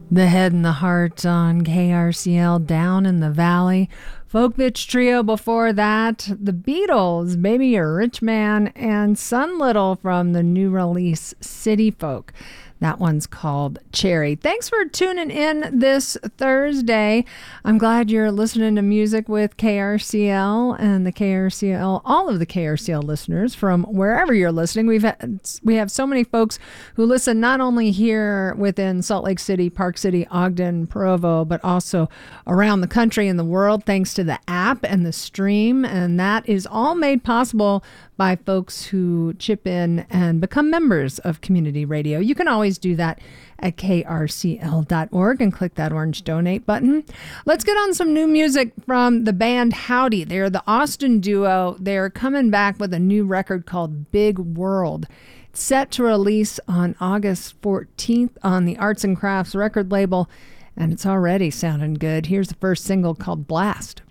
The Head and the Heart on KRCL Down in the Valley. Folk Bitch Trio before that. The Beatles, Baby You're a Rich Man, and Sun Little from the new release City Folk. That one's called Cherry. Thanks for tuning in this Thursday. I'm glad you're listening to music with KRCL and the KRCL, all of the KRCL listeners from wherever you're listening. We have so many folks who listen not only here within Salt Lake City, Park City, Ogden, Provo, but also around the country and the world, thanks to the app and the stream. And that is all made possible by folks who chip in and become members of community radio. You can always do that at krcl.org and click that orange donate button. Let's get on some new music from the band Howdy. They're the Austin duo. They're coming back with a new record called Big World. It's set to release on August 14th on the Arts and Crafts record label, and it's already sounding good. Here's the first single called Blast.